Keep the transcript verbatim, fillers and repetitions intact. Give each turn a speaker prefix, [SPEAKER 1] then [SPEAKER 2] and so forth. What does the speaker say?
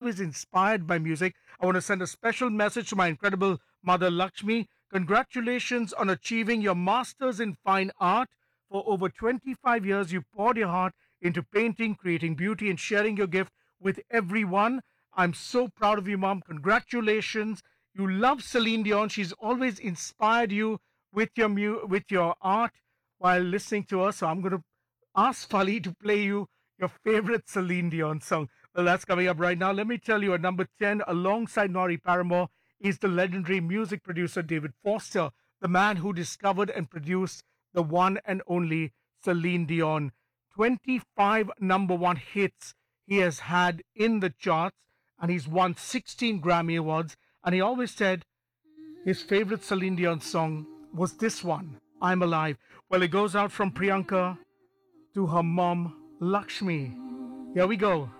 [SPEAKER 1] always inspired by music. I want to send a special message to my incredible mother, Lakshmi. Congratulations on achieving your master's in fine art. For over twenty-five years, you poured your heart into painting, creating beauty, and sharing your gift with everyone. I'm so proud of you, Mom. Congratulations. You love Celine Dion. She's always inspired you with your mu- with your art while listening to us. So I'm going to ask Fali to play you your favorite Celine Dion song. Well, that's coming up right now. Let me tell you, at number ten, alongside Nori Paramore, is the legendary music producer David Foster, the man who discovered and produced the one and only Celine Dion. twenty-five number one hits he has had in the charts, and he's won sixteen Grammy Awards. And he always said his favorite Celine Dion song was this one, I'm Alive. Well, it goes out from Priyanka to her mom, Lakshmi. Here we go.